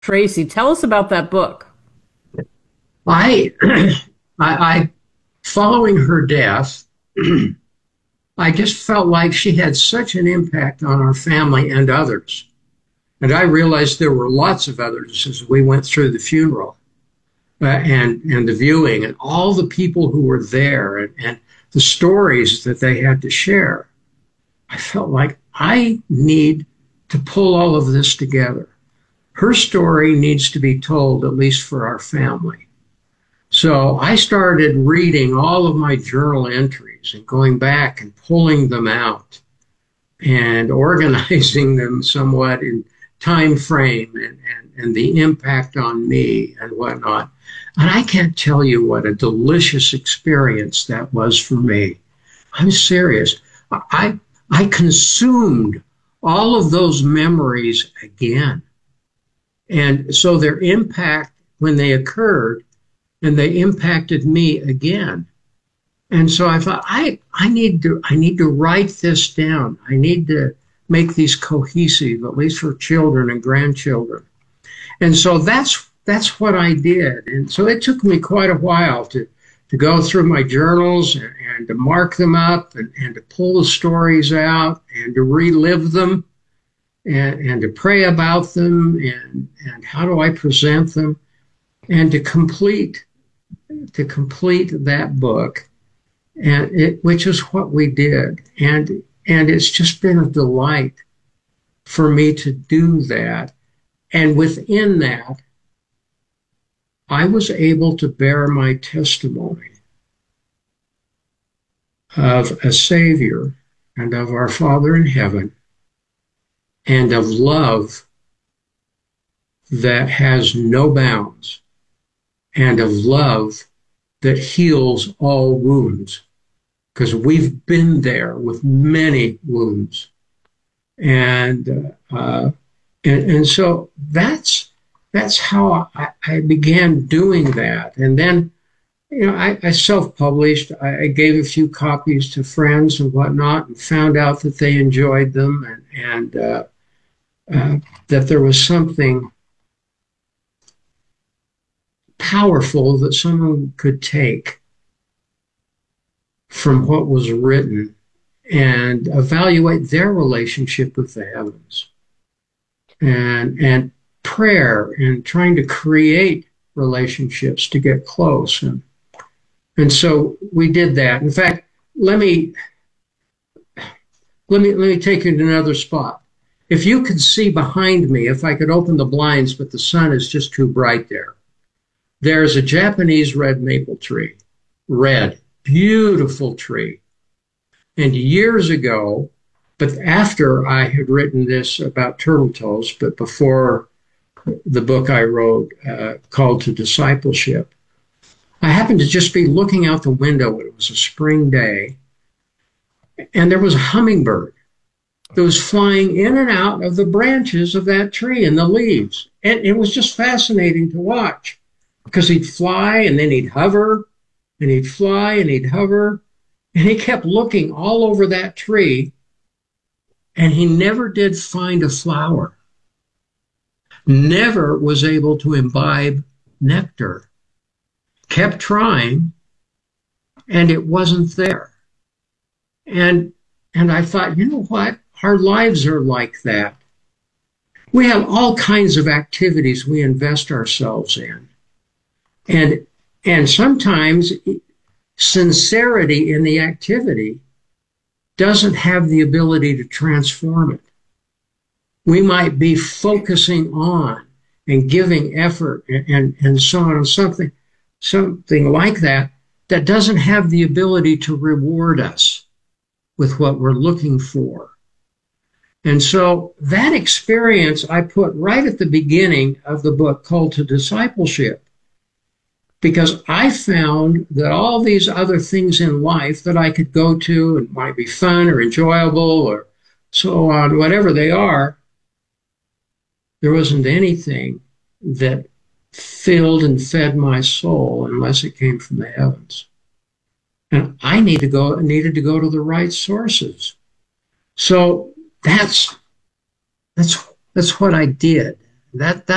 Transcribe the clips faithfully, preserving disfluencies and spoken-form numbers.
Tracy, tell us about that book. I, I, I, following her death, I just felt like she had such an impact on our family and others. And I realized there were lots of others as we went through the funeral uh, and, and the viewing and all the people who were there and, and the stories that they had to share. I felt like I need to pull all of this together. Her story needs to be told, at least for our family. So I started reading all of my journal entries and going back and pulling them out and organizing them somewhat in time frame and, and, and the impact on me and whatnot. And I can't tell you what a delicious experience that was for me. I'm serious. I, I consumed all of those memories again. And so their impact when they occurred, and they impacted me again. And so I thought, I, I need to I need to write this down. I need to make these cohesive, at least for children and grandchildren. And so that's that's what I did. And so it took me quite a while to to go through my journals and, and to mark them up and, and to pull the stories out and to relive them and, and to pray about them and, and how do I present them and to complete to complete that book, and it, which is what we did. And and it's just been a delight for me to do that. And within that, I was able to bear my testimony of a Savior and of our Father in heaven and of love that has no bounds and of love that heals all wounds, because we've been there with many wounds. And, uh, and, and so that's, that's how I, I began doing that. And then, you know, I, I self-published. I, I gave a few copies to friends and whatnot and found out that they enjoyed them and, and uh, uh, that there was something powerful that someone could take from what was written and evaluate their relationship with the heavens and and prayer and trying to create relationships to get close and and so we did that. In fact, let me let me let me take you to another spot. If you could see behind me, if I could open the blinds, but the sun is just too bright there. There's a Japanese red maple tree, red, beautiful tree. And years ago, but after I had written this about turtle toes, but before the book I wrote, uh, Called to Discipleship, I happened to just be looking out the window. It was a spring day, and there was a hummingbird that was flying in and out of the branches of that tree and the leaves. And it was just fascinating to watch. Because he'd fly and then he'd hover and he'd fly and he'd hover. And he kept looking all over that tree and he never did find a flower, never was able to imbibe nectar, kept trying and it wasn't there. And, and I thought, you know what? Our lives are like that. We have all kinds of activities we invest ourselves in. And and sometimes sincerity in the activity doesn't have the ability to transform it. We might be focusing on and giving effort and, and, and so on and something, something like that that doesn't have the ability to reward us with what we're looking for. And so that experience I put right at the beginning of the book Called to Discipleship. Because I found that all these other things in life that I could go to and might be fun or enjoyable or so on, whatever they are, there wasn't anything that filled and fed my soul unless it came from the heavens. And I need to go, needed to go to the right sources. So that's that's that's what I did. That that's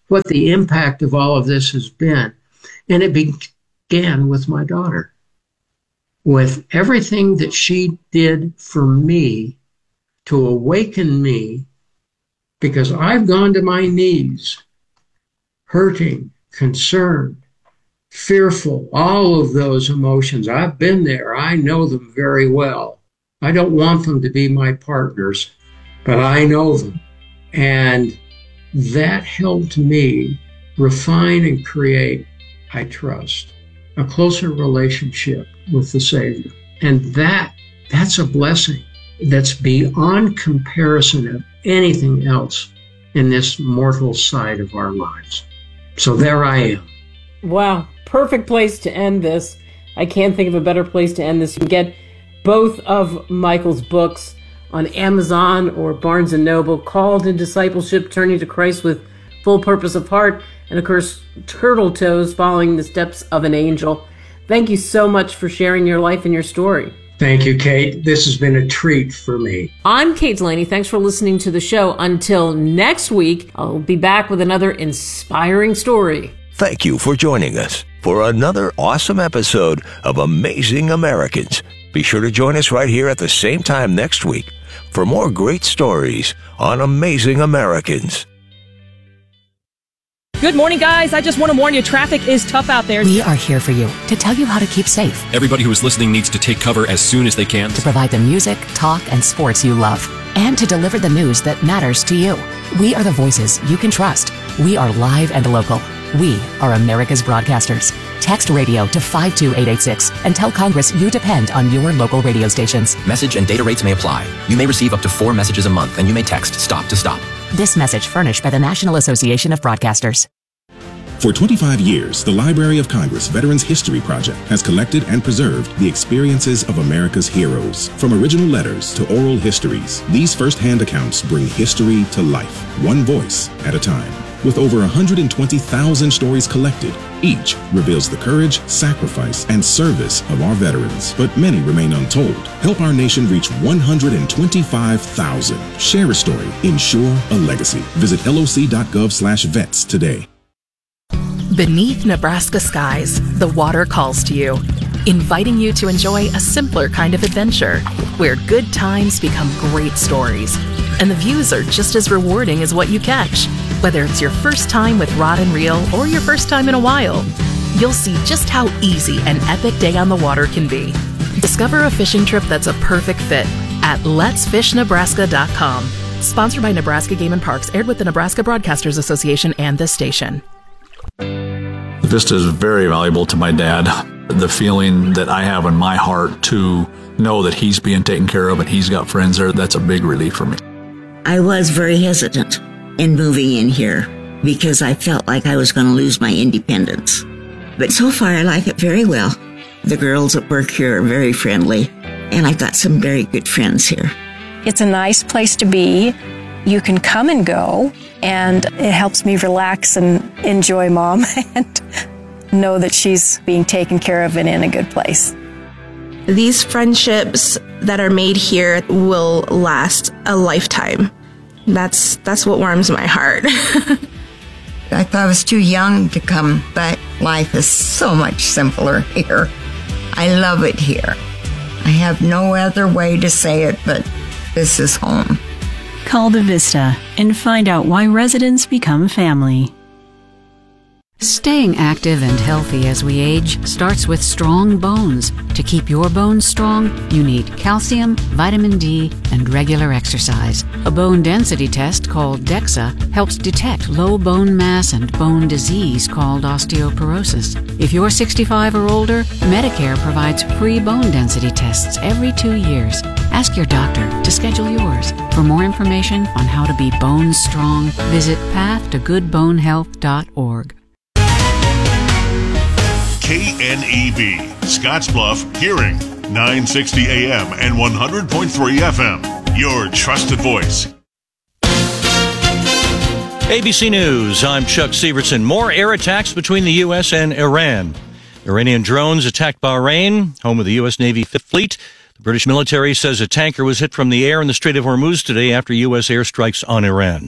what the impact of all of this has been. And it began with my daughter, with everything that she did for me to awaken me, because I've gone to my knees, hurting, concerned, fearful, all of those emotions. I've been there. I know them very well. I don't want them to be my partners, but I know them. And that helped me refine and create, I trust, a closer relationship with the Savior. And that that's a blessing that's beyond comparison of anything else in this mortal side of our lives. So there I am. Wow. Perfect place to end this. I can't think of a better place to end this. You can get both of Michael's books on Amazon or Barnes and Noble, Called in Discipleship, Turning to Christ with Full Purpose of Heart, and of course, Turtle Toes, Following the Steps of an Angel. Thank you so much for sharing your life and your story. Thank you, Kate. This has been a treat for me. I'm Kate Delaney. Thanks for listening to the show. Until next week, I'll be back with another inspiring story. Thank you for joining us for another awesome episode of Amazing Americans. Be sure to join us right here at the same time next week for more great stories on Amazing Americans. Good morning, guys. I just want to warn you, traffic is tough out there. We are here for you to tell you how to keep safe. Everybody who is listening needs to take cover as soon as they can. To provide the music, talk, and sports you love. And to deliver the news that matters to you. We are the voices you can trust. We are live and local. We are America's broadcasters. Text radio to five two eight eight six and tell Congress you depend on your local radio stations. Message and data rates may apply. You may receive up to four messages a month, and you may text STOP to STOP. This message furnished by the National Association of Broadcasters. For twenty-five years, the Library of Congress Veterans History Project has collected and preserved the experiences of America's heroes. From original letters to oral histories, these first-hand accounts bring history to life, one voice at a time. With over one hundred twenty thousand stories collected, each reveals the courage, sacrifice, and service of our veterans. But many remain untold. Help our nation reach one hundred twenty-five thousand. Share a story. Ensure a legacy. Visit L O C dot gov slash vets today. Beneath Nebraska skies, the water calls to you, inviting you to enjoy a simpler kind of adventure, where good times become great stories, and the views are just as rewarding as what you catch. Whether it's your first time with rod and reel or your first time in a while, you'll see just how easy an epic day on the water can be. Discover a fishing trip that's a perfect fit at lets fish nebraska dot com. Sponsored by Nebraska Game and Parks, aired with the Nebraska Broadcasters Association and this station. Vista is very valuable to my dad. The feeling that I have in my heart to know that he's being taken care of and he's got friends there, that's a big relief for me. I was very hesitant in moving in here because I felt like I was going to lose my independence. But so far, I like it very well. The girls at work here are very friendly, and I've got some very good friends here. It's a nice place to be. You can come and go, and it helps me relax and enjoy Mom and know that she's being taken care of and in a good place. These friendships that are made here will last a lifetime. That's that's what warms my heart. I thought I was too young to come, but life is so much simpler here. I love it here. I have no other way to say it, but this is home. Call the Vista and find out why residents become family. Staying active and healthy as we age starts with strong bones. To keep your bones strong, you need calcium, vitamin D, and regular exercise. A bone density test called DEXA helps detect low bone mass and bone disease called osteoporosis. If you're sixty-five or older, Medicare provides free bone density tests every two years. Ask your doctor to schedule yours. For more information on how to be bone strong, visit path to good bone health dot org. K N E B, Scottsbluff Hearing, nine sixty A M and one hundred point three F M. Your trusted voice. A B C News, I'm Chuck Severson. More air attacks between the U S and Iran. Iranian drones attacked Bahrain, home of the U S Navy Fifth Fleet. The British military says a tanker was hit from the air in the Strait of Hormuz today after U S airstrikes on Iran.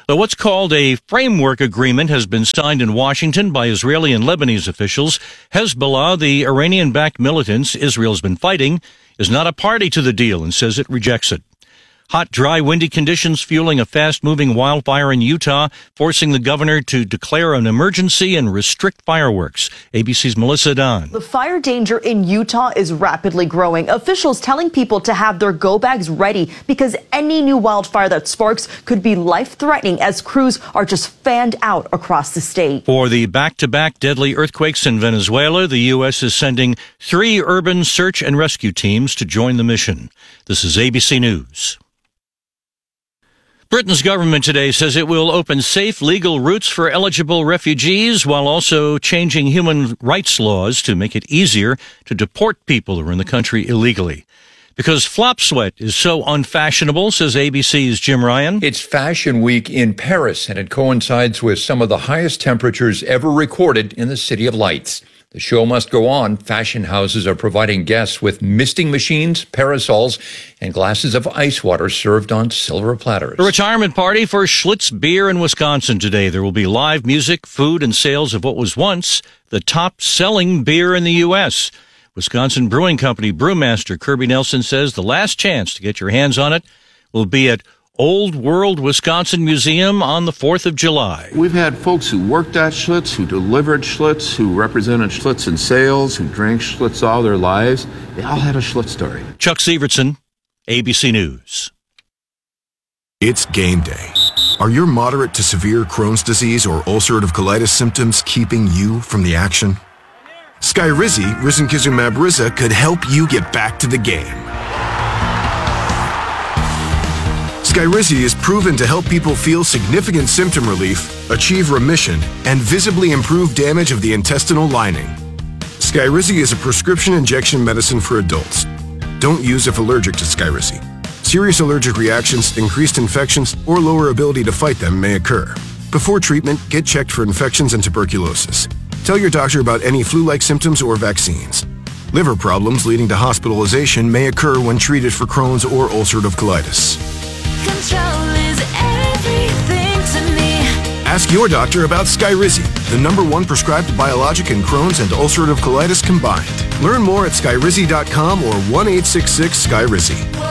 Though what's called a framework agreement has been signed in Washington by Israeli and Lebanese officials, Hezbollah, the Iranian-backed militants Israel's been fighting, is not a party to the deal and says it rejects it. Hot, dry, windy conditions fueling a fast-moving wildfire in Utah, forcing the governor to declare an emergency and restrict fireworks. A B C's Melissa Don. The fire danger in Utah is rapidly growing. Officials telling people to have their go bags ready because any new wildfire that sparks could be life-threatening as crews are just fanned out across the state. For the back-to-back deadly earthquakes in Venezuela, the U S is sending three urban search and rescue teams to join the mission. This is A B C News. Britain's government today says it will open safe, legal routes for eligible refugees while also changing human rights laws to make it easier to deport people who are in the country illegally. Because flop sweat is so unfashionable, says A B C's Jim Ryan. It's Fashion Week in Paris, and it coincides with some of the highest temperatures ever recorded in the City of Lights. The show must go on. Fashion houses are providing guests with misting machines, parasols, and glasses of ice water served on silver platters. A retirement party for Schlitz Beer in Wisconsin today. There will be live music, food, and sales of what was once the top-selling beer in the U S Wisconsin Brewing Company brewmaster Kirby Nelson says the last chance to get your hands on it will be at Old World Wisconsin Museum on the fourth of July. We've had folks who worked at Schlitz, who delivered Schlitz, who represented Schlitz in sales, who drank Schlitz all their lives. They all had a Schlitz story. Chuck Severson, A B C News. It's game day. Are your moderate to severe Crohn's disease or ulcerative colitis symptoms keeping you from the action? Skyrizi, risankizumab Riza, could help you get back to the game. Skyrizi is proven to help people feel significant symptom relief, achieve remission, and visibly improve damage of the intestinal lining. Skyrizi is a prescription injection medicine for adults. Don't use if allergic to Skyrizi. Serious allergic reactions, increased infections, or lower ability to fight them may occur. Before treatment, get checked for infections and tuberculosis. Tell your doctor about any flu-like symptoms or vaccines. Liver problems leading to hospitalization may occur when treated for Crohn's or ulcerative colitis. Control is everything to me. Ask your doctor about Skyrizi, the number one prescribed biologic in Crohn's and ulcerative colitis combined. Learn more at skyrizi dot com or one eight six six Skyrizi.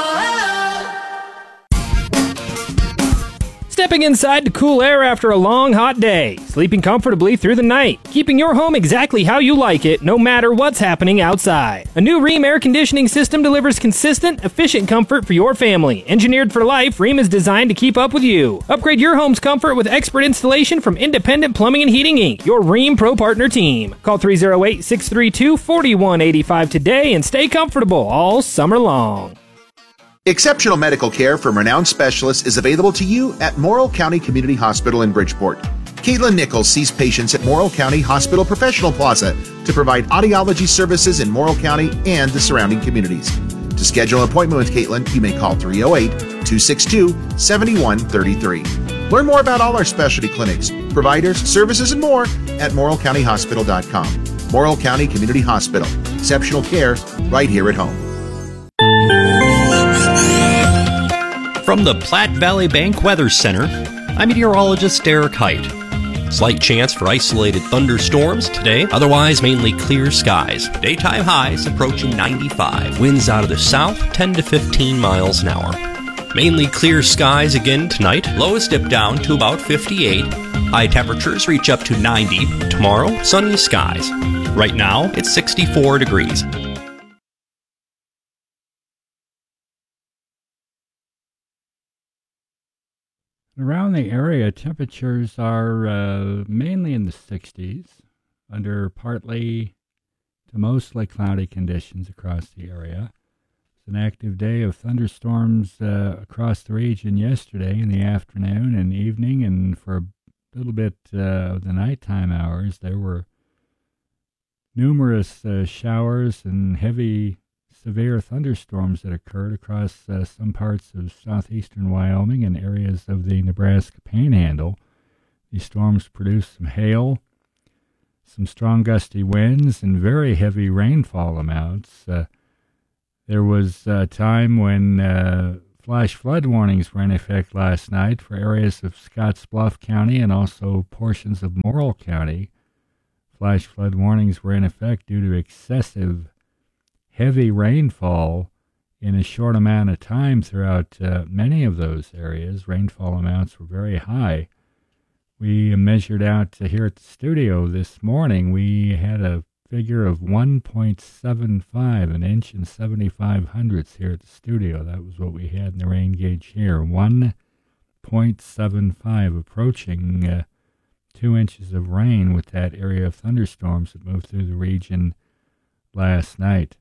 Stepping inside to cool air after a long, hot day. Sleeping comfortably through the night. Keeping your home exactly how you like it, no matter what's happening outside. A new Rheem air conditioning system delivers consistent, efficient comfort for your family. Engineered for life, Rheem is designed to keep up with you. Upgrade your home's comfort with expert installation from Independent Plumbing and Heating Incorporated, your Rheem Pro Partner team. Call three oh eight, six three two, four one eight five today and stay comfortable all summer long. Exceptional medical care from renowned specialists is available to you at Morrill County Community Hospital in Bridgeport. Caitlin Nichols sees patients at Morrill County Hospital Professional Plaza to provide audiology services in Morrill County and the surrounding communities. To schedule an appointment with Caitlin, you may call three oh eight, two six two, seven one three three. Learn more about all our specialty clinics, providers, services, and more at morrill county hospital dot com. Morrill County Community Hospital. Exceptional care right here at home. From the Platte Valley Bank Weather Center, I'm meteorologist Derek Height. Slight chance for isolated thunderstorms today, otherwise mainly clear skies. Daytime highs approaching ninety-five. Winds out of the south, ten to fifteen miles an hour. Mainly clear skies again tonight. Lows dip down to about fifty-eight. High temperatures reach up to ninety. Tomorrow, sunny skies. Right now, it's sixty-four degrees. Around the area, temperatures are uh, mainly in the sixties, under partly to mostly cloudy conditions across the area. It's an active day of thunderstorms uh, across the region yesterday in the afternoon and evening, and for a little bit uh, of the nighttime hours, there were numerous uh, showers and heavy severe thunderstorms that occurred across uh, some parts of southeastern Wyoming and areas of the Nebraska Panhandle. These storms produced some hail, some strong gusty winds, and very heavy rainfall amounts. Uh, there was a time when uh, Flash flood warnings were in effect last night for areas of Scottsbluff County and also portions of Morrill County. Flash flood warnings were in effect due to excessive heavy rainfall in a short amount of time throughout uh, many of those areas. Rainfall amounts were very high. We measured out uh, here at the studio this morning, we had a figure of one point seven five, an inch and seventy-five hundredths here at the studio. That was what we had in the rain gauge here, one point seven five, approaching uh, two inches of rain with that area of thunderstorms that moved through the region last night.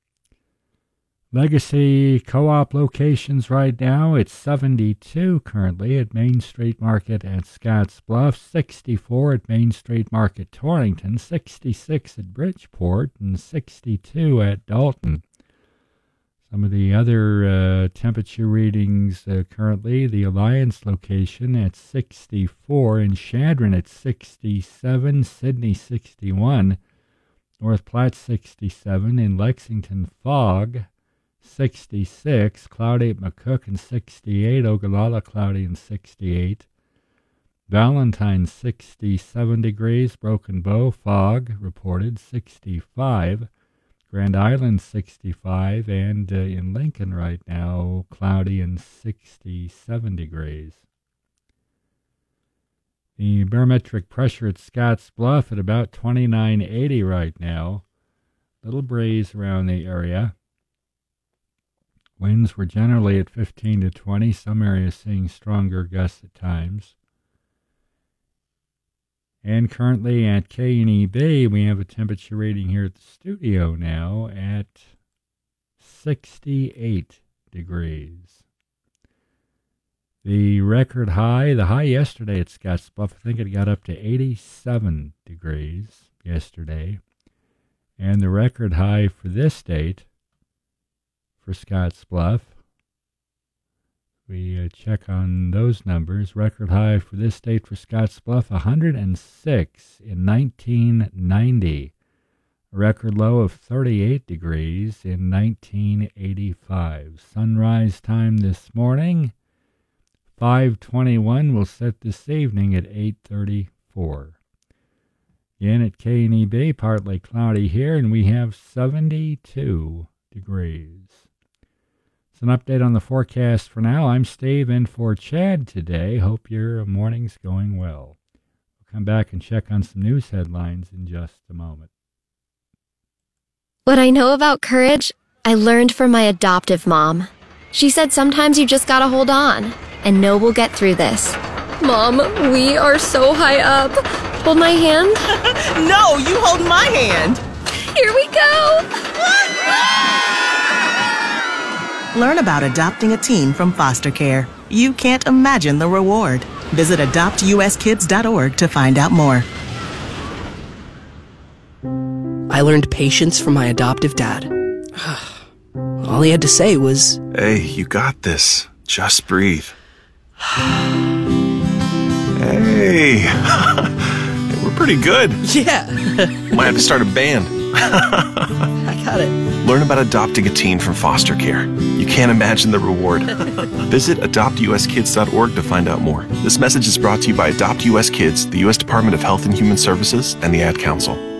Legacy Co-op locations right now, it's seventy-two currently at Main Street Market at Scottsbluff, sixty-four at Main Street Market Torrington, sixty-six at Bridgeport, and sixty-two at Dalton. Some of the other uh, temperature readings uh, currently, the Alliance location at sixty-four, in Chadron at sixty-seven, Sydney sixty-one, North Platte sixty-seven, in Lexington fog, sixty-six, cloudy at McCook and sixty-eight, Ogallala cloudy and sixty-eight, Valentine sixty-seven degrees, Broken Bow fog reported sixty-five, Grand Island sixty-five, and uh, in Lincoln right now cloudy and sixty-seven degrees. The barometric pressure at Scottsbluff at about twenty-nine eighty right now. Little breeze around the area. Winds were generally at fifteen to twenty, some areas seeing stronger gusts at times. And currently at K and E Bay, we have a temperature reading here at the studio now at sixty-eight degrees. The record high, the high yesterday at Scottsbluff, I think it got up to eighty-seven degrees yesterday. And the record high for this date for Scottsbluff, we uh, check on those numbers. Record high for this date for Scottsbluff, one hundred six in nineteen ninety. A record low of thirty-eight degrees in nineteen eighty-five. Sunrise time this morning, five twenty-one, will set this evening at eight thirty-four. Again at K and E Bay, partly cloudy here, and we have seventy-two degrees. An update on the forecast for now. I'm Steve in for Chad today. Hope your morning's going well. We'll come back and check on some news headlines in just a moment. What I know about courage, I learned from my adoptive mom. She said sometimes you just gotta hold on and know we'll get through this. Mom, we are so high up. Hold my hand. No, you hold my hand. Here we go. Learn about adopting a teen from foster care. You can't imagine the reward. Visit adopt u s kids dot org to find out more. I learned patience from my adoptive dad. All he had to say was, "Hey, you got this. Just breathe." Hey, we're pretty good. Yeah. Might have to start a band. I got it. Learn about adopting a teen from foster care. You can't imagine the reward. Visit adopt u s kids dot org to find out more. This message is brought to you by Adopt U S Kids, the U S Department of Health and Human Services, and the Ad Council.